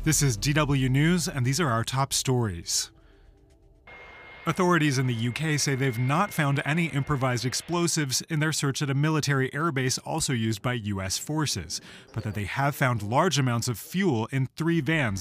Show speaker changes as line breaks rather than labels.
This is DW News, and these are our top stories. Authorities in the UK say they've not found any improvised explosives in their search at a military airbase also used by US forces, but that they have found large amounts of fuel in 3 vans